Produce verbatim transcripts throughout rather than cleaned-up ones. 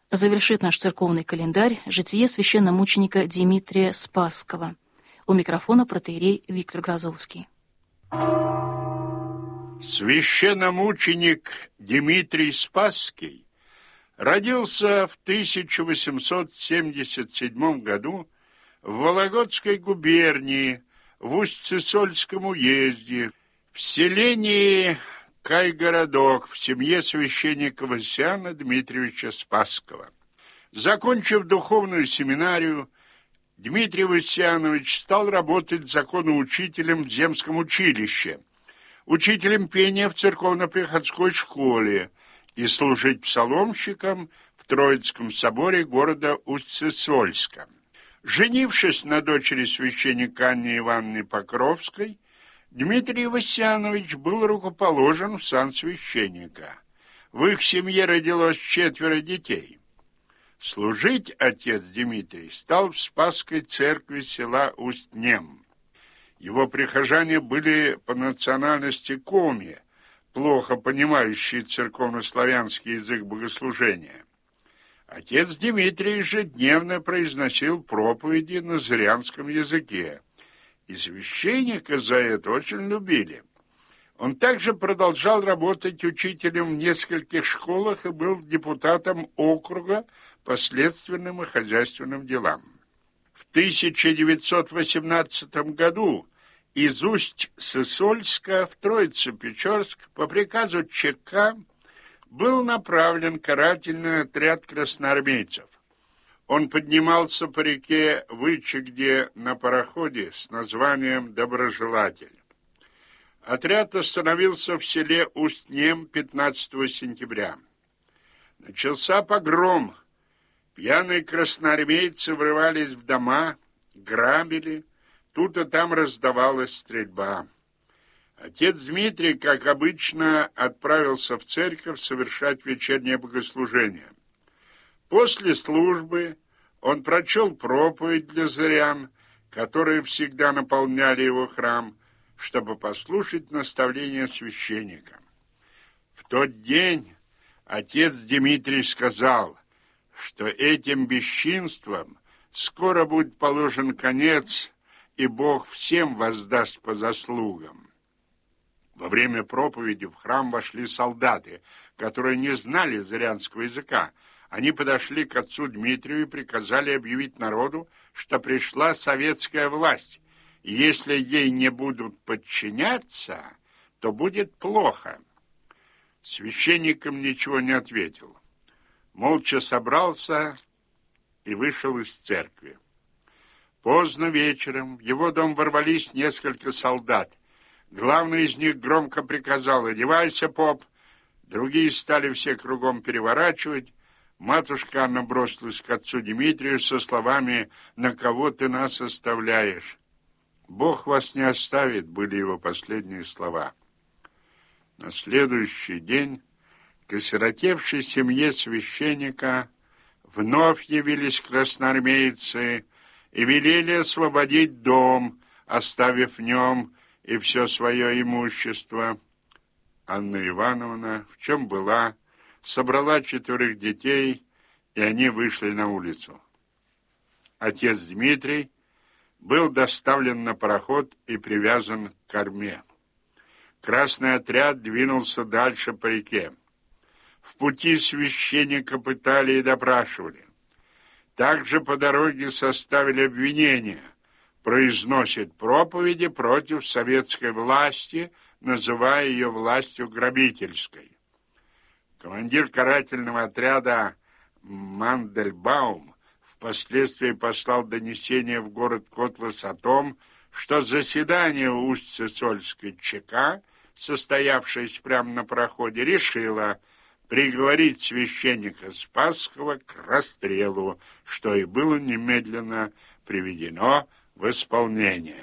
Завершит наш церковный календарь житие священномученика Димитрия Спасского. У микрофона протоиерей Виктор Грозовский. Священномученик Димитрий Спасский родился в тысяча восемьсот семьдесят седьмом году в Вологодской губернии, в Усть-Сысольском уезде, в селении Кайгородок, в семье священника Васяна Дмитриевича Спасского. Закончив духовную семинарию, Дмитрий Васянович стал работать законоучителем в земском училище, учителем пения в церковно-приходской школе и служить псаломщиком в Троицком соборе города Усть-Сысольска. Женившись на дочери священника Анне Ивановны Покровской, Дмитрий Васянович был рукоположен в сан священника. В их семье родилось четверо детей. Служить отец Дмитрий стал в Спасской церкви села Усть-Нем. Его прихожане были по национальности коми, плохо понимающие церковно-славянский язык богослужения. Отец Дмитрий ежедневно произносил проповеди на зырянском языке, и священника за это очень любили. Он также продолжал работать учителем в нескольких школах и был депутатом округа по следственным и хозяйственным делам. В тысяча девятьсот восемнадцатом году из Усть-Сысольска в Троицу-Печорск по приказу ЧК был направлен карательный отряд красноармейцев. Он поднимался по реке Вычегде на пароходе с названием «Доброжелатель». Отряд остановился в селе Усть-Нем пятнадцатого сентября. Начался погром. Пьяные красноармейцы врывались в дома, грабили. Тут и там раздавалась стрельба. Отец Дмитрий, как обычно, отправился в церковь совершать вечернее богослужение. После службы он прочел проповедь для зырян, которые всегда наполняли его храм, чтобы послушать наставления священника. В тот день отец Дмитрий сказал, что этим бесчинством скоро будет положен конец, и Бог всем воздаст по заслугам. Во время проповеди в храм вошли солдаты, которые не знали зырянского языка. Они подошли к отцу Дмитрию и приказали объявить народу, что пришла советская власть, и если ей не будут подчиняться, то будет плохо. Священникам ничего не ответил. Молча собрался и вышел из церкви. Поздно вечером в его дом ворвались несколько солдат. Главный из них громко приказал: «Одевайся, поп!» Другие стали все кругом переворачивать. Матушка Анна бросилась к отцу Дмитрию со словами: «На кого ты нас оставляешь?» «Бог вас не оставит», были его последние слова. На следующий день к осиротевшей семье священника вновь явились красноармейцы и велели освободить дом, оставив в нем и все свое имущество. Анна Ивановна, в чем была, собрала четверых детей, и они вышли на улицу. Отец Дмитрий был доставлен на пароход и привязан к корме. Красный отряд двинулся дальше по реке. В пути священника пытали и допрашивали. Также по дороге составили обвинения. Произносит проповеди против советской власти, называя ее властью грабительской. Командир карательного отряда Мандельбаум впоследствии послал донесение в город Котлас о том, что заседание Усть-Сысольской ЧК, состоявшееся прямо на пароходе, решило приговорить священника Спасского к расстрелу, что и было немедленно приведено в исполнение.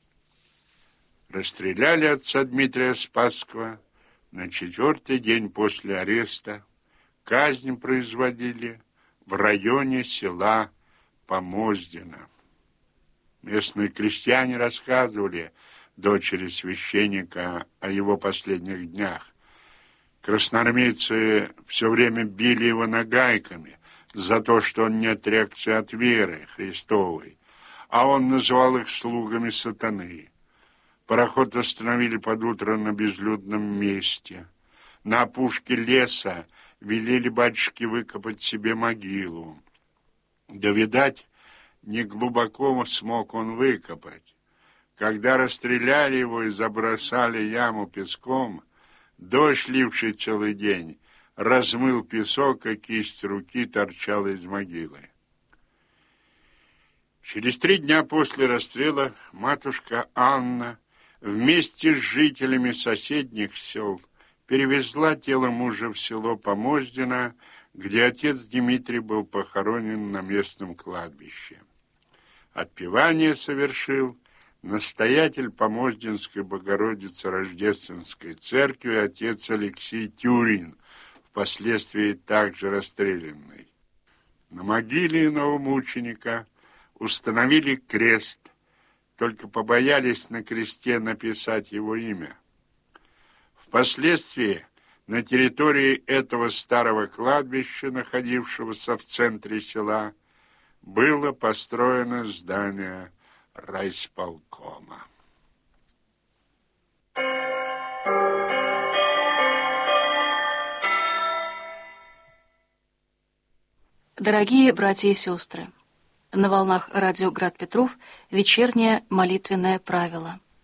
Расстреляли отца Дмитрия Спасского на четвертый день после ареста. Казнь производили в районе села Помоздино. Местные крестьяне рассказывали дочери священника о его последних днях. Красноармейцы все время били его нагайками, за то, что он не отрекся от веры Христовой, а он называл их слугами сатаны. Пароход остановили под утро на безлюдном месте. На опушке леса велели батюшке выкопать себе могилу. Да, видать, не глубоко смог он выкопать. Когда расстреляли его и забросали яму песком, дождь, ливший целый день, размыл песок, а кисть руки торчала из могилы. Через три дня после расстрела матушка Анна вместе с жителями соседних сел перевезла тело мужа в село Помоздино, где отец Дмитрий был похоронен на местном кладбище. Отпевание совершил настоятель Помоздинской Богородицы Рождественской церкви отец Алексей Тюрин, впоследствии также расстрелянный. На могиле новомученика установили крест, только побоялись на кресте написать его имя. Впоследствии на территории этого старого кладбища, находившегося в центре села, было построено здание райисполкома. Дорогие братья и сестры, на волнах радио «Град Петров» вечернее молитвенное правило.